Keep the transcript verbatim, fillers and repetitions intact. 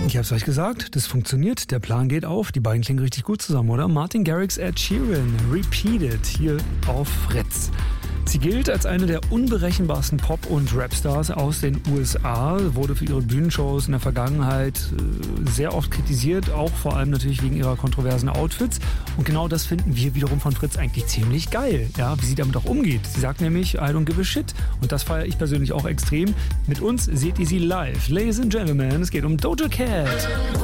Ich hab's euch gesagt, das funktioniert, der Plan geht auf, die beiden klingen richtig gut zusammen, oder? Martin Garrix, Ed Sheeran, Repeated, hier auf Fritz. Sie gilt als eine der unberechenbarsten Pop- und Rapstars aus den U S A, wurde für ihre Bühnenshows in der Vergangenheit äh, sehr oft kritisiert, auch vor allem natürlich wegen ihrer kontroversen Outfits. Und genau das finden wir wiederum von Fritz eigentlich ziemlich geil, ja, wie sie damit auch umgeht. Sie sagt nämlich, I don't give a shit. Und das feiere ich persönlich auch extrem. Mit uns seht ihr sie live. Ladies and Gentlemen, es geht um Doja Cat.